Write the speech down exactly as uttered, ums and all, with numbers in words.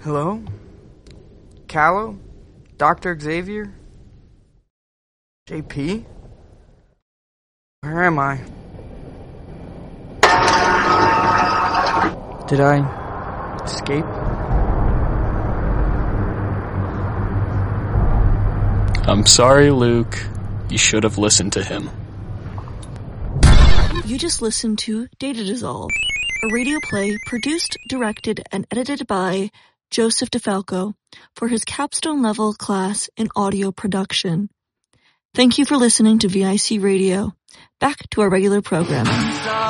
Hello? Callow? Doctor Xavier? J P? Where am I? Did I escape? I'm sorry, Luke. You should have listened to him. You just listened to Data Dissolve, a radio play produced, directed, and edited by Joseph DeFalco for his capstone level class in audio production. Thank you for listening to V I C Radio. Back to our regular programming.